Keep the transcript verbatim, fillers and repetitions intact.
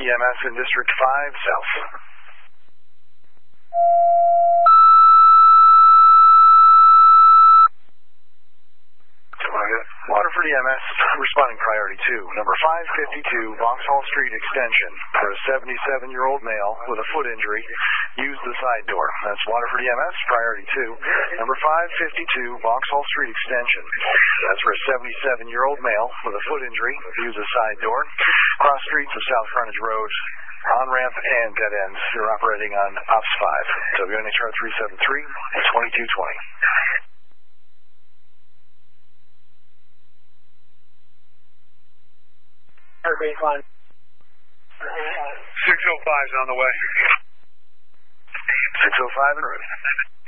E M S in District five South. Waterford E M S responding priority two, number five fifty-two Vauxhall Street extension for a seventy-seven-year-old male with a foot injury. Use the side door. That's Waterford E M S priority two, number five fifty-two Vauxhall Street extension. That's for a seventy-seven-year-old male with a foot injury. Use the side door. Cross streets of South Frontage Road. On-ramp and dead ends. You're operating on Ops five. W N H R three seven three, twenty-two twenty. Baseline. six oh five is on the way. six oh five en route.